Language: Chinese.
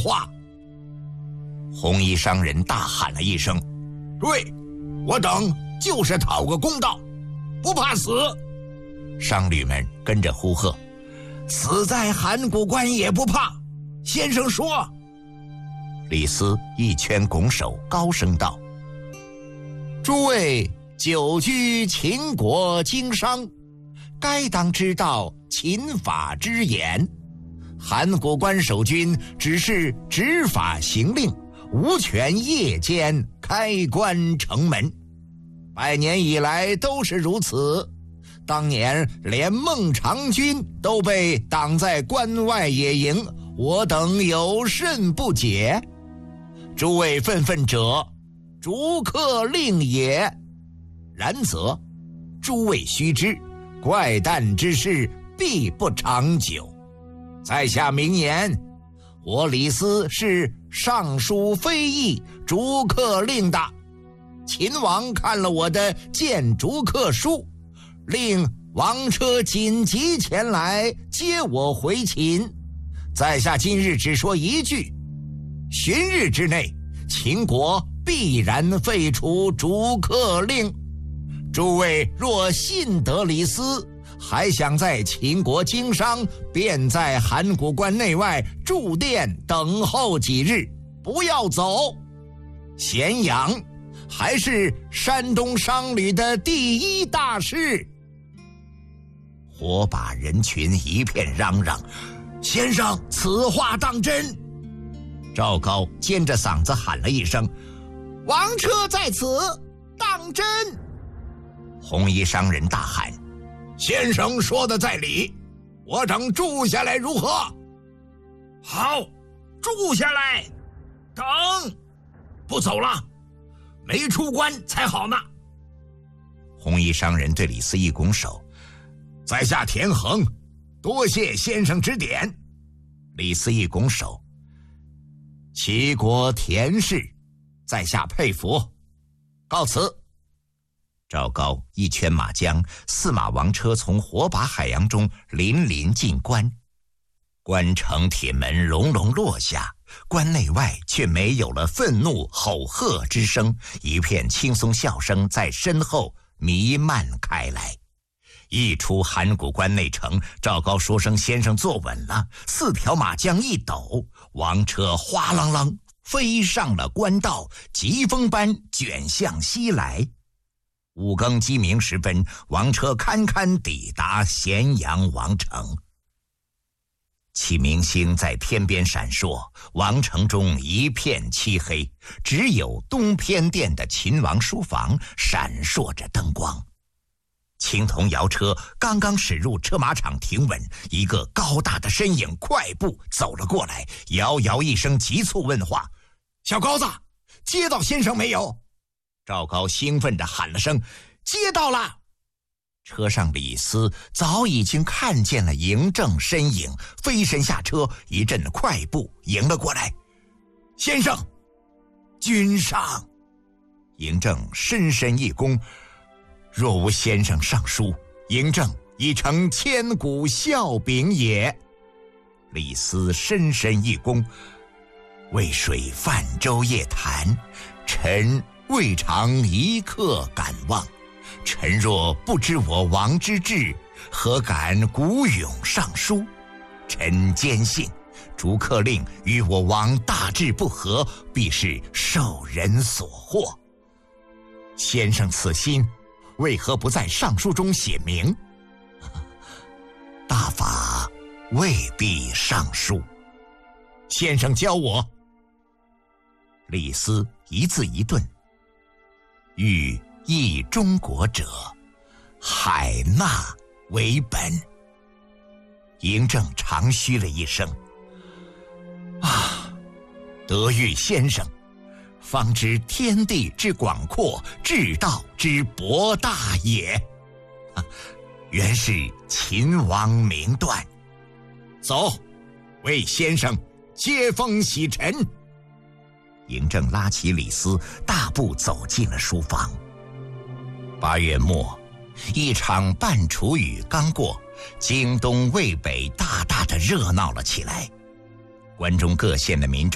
话。红衣商人大喊了一声：“对，我等就是讨个公道，不怕死。”商旅们跟着呼喝：“死在函谷关也不怕，先生说。”李斯一拳拱手，高声道：“诸位久居秦国经商，该当知道秦法之严。函谷关守军只是执法行令，无权夜间开关城门，百年以来都是如此。当年连孟尝君都被挡在关外野营，我等有甚不解？诸位愤愤者，逐客令也。然则诸位须知，怪诞之事必不长久。在下明言，我李斯是上书非议逐客令的。秦王看了我的谏逐客书，令王车紧急前来接我回秦。在下今日只说一句，旬日之内，秦国必然废除逐客令。诸位若信得李斯，还想在秦国经商，便在函谷关内外驻店等候几日，不要走。咸阳还是山东商旅的第一大事。火把人群一片嚷嚷：“先生，此话当真？”赵高尖着嗓子喊了一声：“王车在此，当真！”红衣商人大喊：“先生说的在理，我等住下来如何？”“好，住下来，等，不走了，没出关才好呢。”红衣商人对李斯一拱手：“在下田横，多谢先生指点。”李斯一拱手：“齐国田氏，在下佩服，告辞。”赵高一圈马缰，驷马王车从火把海洋中粼粼进关。关城铁门隆隆落下，关内外却没有了愤怒吼喝之声，一片轻松笑声在身后弥漫开来。一出函谷关内城，赵高说声“先生坐稳了”，四条马缰一抖，王车哗啷啷飞上了关道，疾风般卷向西来。五更鸡鸣时分，王车堪堪抵达咸阳王城。启明星在天边闪烁，王城中一片漆黑，只有东偏殿的秦王书房闪烁着灯光。青铜摇车刚刚驶入车马场停稳，一个高大的身影快步走了过来，遥遥一声急促问话：“小高子，接到先生没有？”赵高兴奋地喊了声：“接到了！”车上李斯早已经看见了嬴政身影，飞身下车，一阵快步迎了过来：“先生，君上。”嬴政深深一躬：“若无先生上书，嬴政已成千古笑柄也。”李斯深深一躬：“渭水泛舟夜谈，臣未尝一刻敢忘。臣若不知我王之志，何敢鼓勇上书？臣坚信，逐客令与我王大志不合，必是受人所惑。先生此心，为何不在上书中写明？大法未必上书，先生教我。”李斯一字一顿：“欲益中国者，海纳为本。”嬴政长吁了一声：“啊，得遇先生，方知天地之广阔，至道之博大也。原是秦王明断。走，为先生接风洗尘。”嬴政拉起李斯，大步走进了书房。8月末，一场半楚雨刚过，京东渭北大大的热闹了起来。关中各县的民众